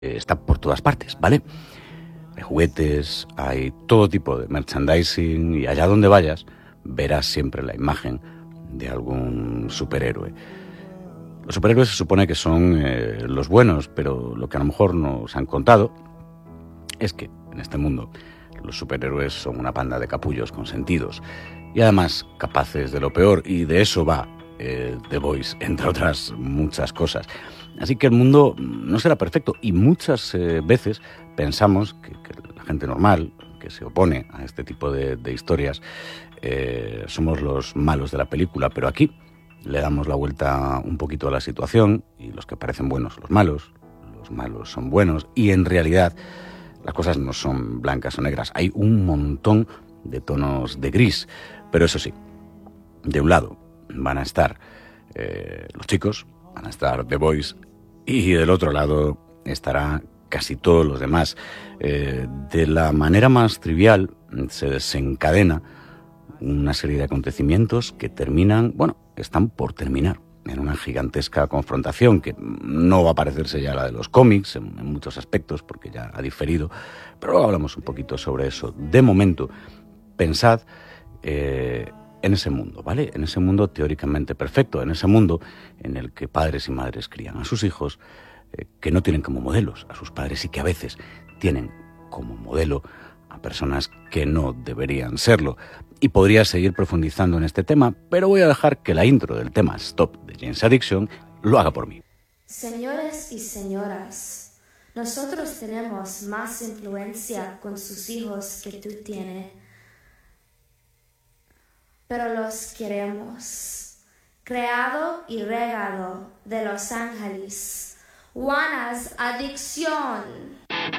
está por todas partes, ¿vale? Hay juguetes, hay todo tipo de merchandising y allá donde vayas verás siempre la imagen de algún superhéroe. Los superhéroes se supone que son los buenos, pero lo que a lo mejor nos han contado es que en este mundo los superhéroes son una panda de capullos consentidos y además capaces de lo peor, y de eso va The Boys, entre otras muchas cosas. Así que el mundo no será perfecto y muchas veces pensamos que la gente normal que se opone a este tipo de historias somos los malos de la película, pero aquí le damos la vuelta un poquito a la situación y los que parecen buenos son los malos son buenos, y en realidad las cosas no son blancas o negras, hay un montón de tonos de gris, pero eso sí, de un lado van a estar los chicos, van a estar The Boys, y del otro lado estará casi todos los demás. De la manera más trivial se desencadena una serie de acontecimientos que terminan, bueno, están por terminar en una gigantesca confrontación que no va a parecerse ya a la de los cómics en muchos aspectos porque ya ha diferido, pero luego hablamos un poquito sobre eso. De momento, pensad en ese mundo, ¿vale? En ese mundo teóricamente perfecto, en ese mundo en el que padres y madres crían a sus hijos, que no tienen como modelos a sus padres y que a veces tienen como modelo a personas que no deberían serlo. Y podría seguir profundizando en este tema, pero voy a dejar que la intro del tema Stop de Jane's Addiction lo haga por mí. Señores y señoras, nosotros tenemos más influencia con sus hijos que tú tienes, pero los queremos. Creado y regado de Los Ángeles, Juana's Adicción.